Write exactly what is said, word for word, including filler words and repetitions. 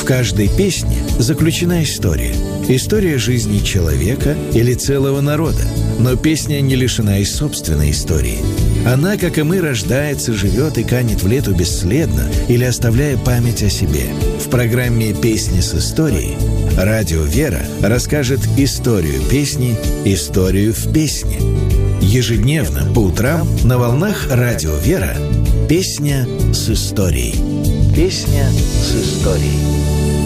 В каждой песне заключена история. История жизни человека или целого народа. Но песня не лишена и собственной истории. Она, как и мы, рождается, живет и канет в лету бесследно или оставляя память о себе. В программе «Песни с историей» радио «Вера» расскажет историю песни «Историю в песне». Ежедневно по утрам на волнах радио «Вера» «Песня с историей». Песня с историей.